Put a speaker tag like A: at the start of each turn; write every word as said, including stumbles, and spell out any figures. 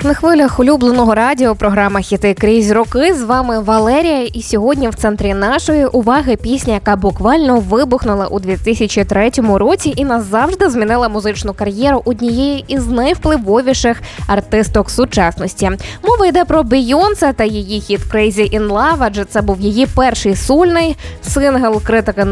A: На хвилях улюбленого радіо програма «Хіти крізь роки». З вами Валерія. І сьогодні в центрі нашої уваги пісня, яка буквально вибухнула у дві тисячі третьому році і назавжди змінила музичну кар'єру однієї із найвпливовіших артисток сучасності. Мова йде про Бейонсе та її хіт «Crazy in Love», адже це був її перший сольний сингл. Критики